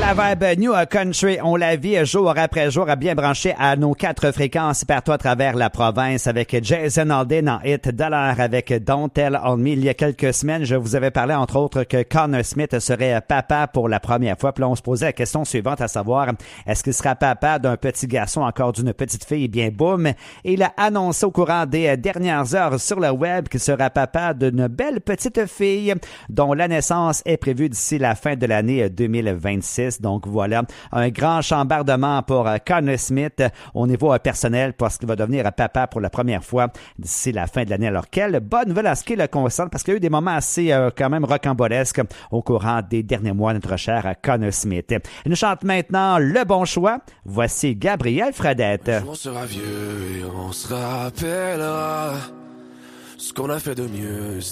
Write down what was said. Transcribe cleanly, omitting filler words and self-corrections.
la vibe New Country, on la vit jour après jour à bien brancher à nos 4 fréquences partout à travers la province avec Jason Aldean en hit dollar avec Don't Tell on Me. Il y a quelques semaines, je vous avais parlé entre autres que Connor Smith serait papa pour la première fois. Puis là, on se posait la question suivante à savoir, est-ce qu'il sera papa d'un petit garçon, encore d'une petite fille? Eh bien, boum! Il a annoncé au courant des dernières heures sur le web qu'il sera papa d'une belle petite fille dont la naissance est prévue d'ici la fin de l'année 2026. Donc voilà, un grand chambardement pour Connor Smith au niveau personnel parce qu'il va devenir papa pour la première fois d'ici la fin de l'année. Alors, quelle bonne nouvelle à ce qui le concerne parce qu'il y a eu des moments assez quand même rocambolesques au courant des derniers mois, notre cher Connor Smith. Il nous chante maintenant Le Bon Choix. Voici Gabriel Fradette. On sera vieux et on se rappellera ce qu'on a fait de mieux.